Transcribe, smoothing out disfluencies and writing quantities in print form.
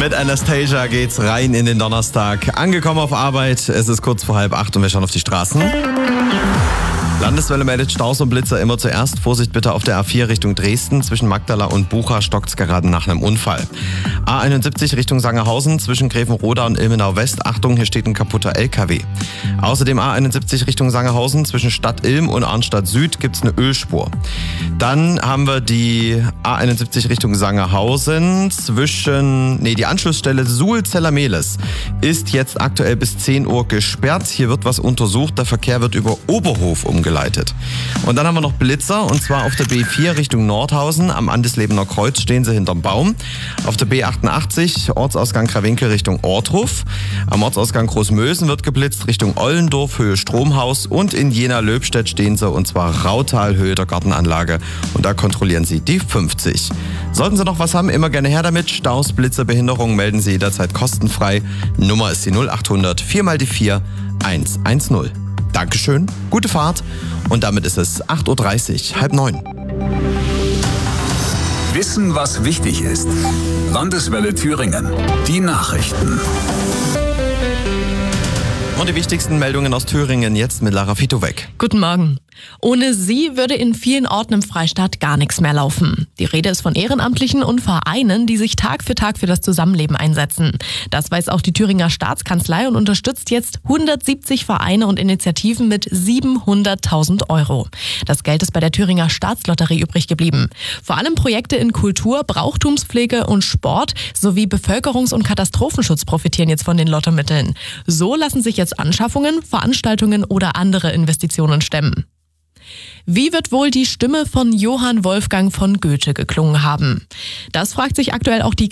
Mit Anastasia geht's rein in den Donnerstag. Angekommen auf Arbeit, es ist kurz vor 7:30 und wir schauen auf die Straßen. Landeswelle meldet Staus und Blitzer immer zuerst. Vorsicht bitte auf der A4 Richtung Dresden. Zwischen Magdala und Bucha stockt's gerade nach einem Unfall. A71 Richtung Sangerhausen zwischen Grevenroda und Ilmenau West. Achtung, hier steht ein kaputter LKW. Außerdem A71 Richtung Sangerhausen zwischen Stadt Ilm und Arnstadt Süd gibt's eine Ölspur. Dann haben wir die A71 Richtung Sangerhausen die Anschlussstelle Suhl-Zellermehles ist jetzt aktuell bis 10 Uhr gesperrt. Hier wird was untersucht. Der Verkehr wird über Oberhof umgeleitet. Und dann haben wir noch Blitzer, und zwar auf der B4 Richtung Nordhausen. Am Andeslebener Kreuz stehen sie hinterm Baum. Auf der B88 Ortsausgang Krawinkel Richtung Ortruf. Am Ortsausgang Großmösen wird geblitzt Richtung Ollendorf, Höhe Stromhaus. Und in Jena-Löbstedt stehen sie, und zwar Rautal, Höhe der Gartenanlage. Und da kontrollieren sie die 50. Sollten Sie noch was haben, immer gerne her damit. Staus, Blitzer, Behinderungen melden Sie jederzeit kostenfrei. Nummer ist die 0800 4 mal die 4 110. Dankeschön, gute Fahrt, und damit ist es 8:30 Uhr, 8:30. Wissen, was wichtig ist. Landeswelle Thüringen. Die Nachrichten. Und die wichtigsten Meldungen aus Thüringen jetzt mit Lara Fitowek. Guten Morgen. Ohne sie würde in vielen Orten im Freistaat gar nichts mehr laufen. Die Rede ist von Ehrenamtlichen und Vereinen, die sich Tag für das Zusammenleben einsetzen. Das weiß auch die Thüringer Staatskanzlei und unterstützt jetzt 170 Vereine und Initiativen mit 700.000 Euro. Das Geld ist bei der Thüringer Staatslotterie übrig geblieben. Vor allem Projekte in Kultur, Brauchtumspflege und Sport sowie Bevölkerungs- und Katastrophenschutz profitieren jetzt von den Lottomitteln. So lassen sich jetzt Anschaffungen, Veranstaltungen oder andere Investitionen stemmen. Wie wird wohl die Stimme von Johann Wolfgang von Goethe geklungen haben? Das fragt sich aktuell auch die